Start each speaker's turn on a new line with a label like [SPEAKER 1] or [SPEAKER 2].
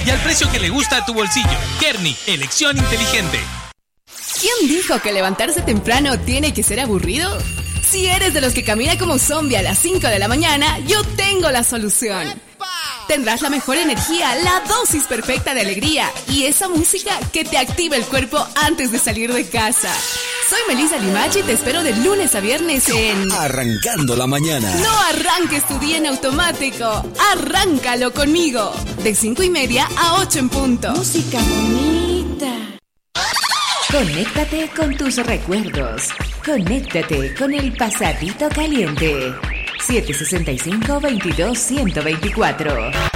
[SPEAKER 1] y al precio que le gusta a tu bolsillo. Kearney, elección inteligente.
[SPEAKER 2] ¿Quién dijo que levantarse temprano tiene que ser aburrido? Si eres de los que camina como zombie a las 5 de la mañana, yo tengo la solución. Tendrás la mejor energía, la dosis perfecta de alegría y esa música que te activa el cuerpo antes de salir de casa. Soy Melissa Limachi y te espero de lunes a viernes en
[SPEAKER 3] Arrancando la Mañana.
[SPEAKER 2] No arranques tu día en automático, arráncalo conmigo. De 5:30 a 8 en punto.
[SPEAKER 4] Música bonita. Conéctate con tus recuerdos. Conéctate con el Pasadito Caliente. 765-22-124.